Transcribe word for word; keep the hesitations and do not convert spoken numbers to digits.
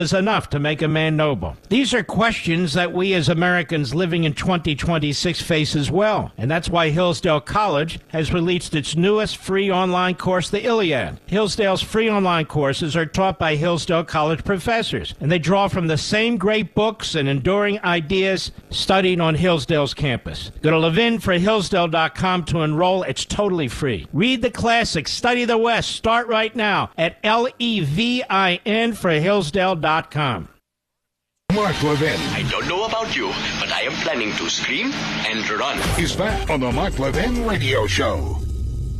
is enough to make a man noble? These are questions that we as Americans living in twenty twenty-six face as well. And that's why Hillsdale College has released its newest free online course, the Iliad. Hillsdale's free online courses are taught by Hillsdale College professors, and they draw from the same great books and enduring ideas studied on Hillsdale's campus. Go to levin for hillsdale dot com to enroll. It's totally free. Read the classics, study the West. Start right now at L E V I N for hillsdale dot com. Mark Levin. I don't know about you, but I am planning to scream and run. He's back on the Mark Levin Radio Show.